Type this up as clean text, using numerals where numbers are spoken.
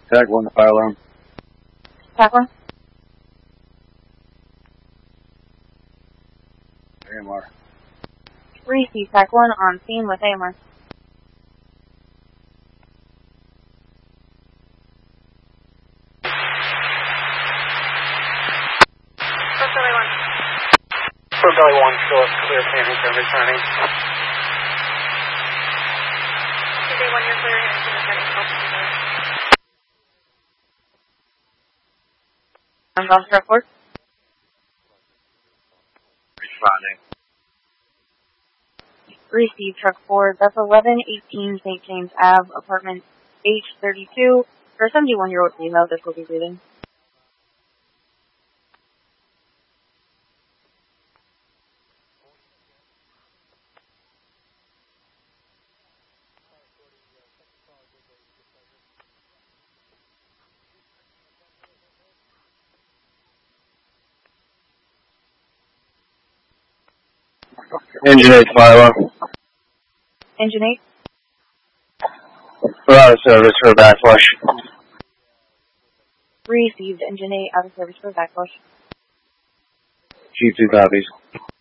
Tag 1 to fire alarm. Tag 1. AMR. Receive Tag 1 on scene with AMR. For Belly 1, still a clear panic and returning. Day 1, you're clear and returning. I'm on truck 4. Responding. Receive truck 4. That's 1118 St. James Ave, apartment H32. For a 71-year-old female, this will be breathing. Engine 8 fire alarm. Engine 8. We're out of service for a backflush. Received Engine 8 out of service for backflush. Chief 2 copies.